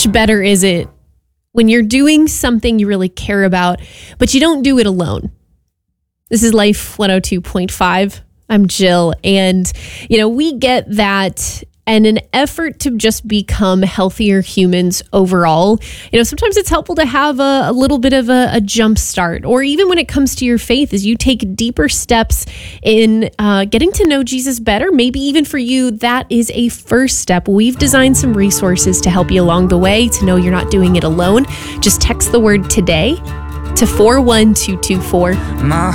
much better is it when you're doing something you really care about, but you don't do it alone? This is Life 102.5. I'm Jill. And, we get that. And an effort to just become healthier humans overall, sometimes it's helpful to have a little bit of a jump start, or even when it comes to your faith, as you take deeper steps in getting to know Jesus better. Maybe even for you, that is a first step. We've designed some resources to help you along the way to know you're not doing it alone. Just text the word TODAY to 41224. My